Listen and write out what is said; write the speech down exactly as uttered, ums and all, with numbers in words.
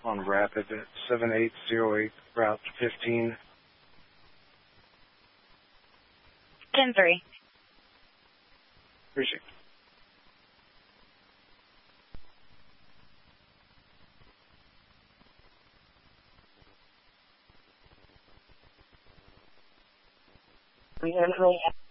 on Rapid at seven eight zero eight, Route fifteen. ten three. Appreciate it. We have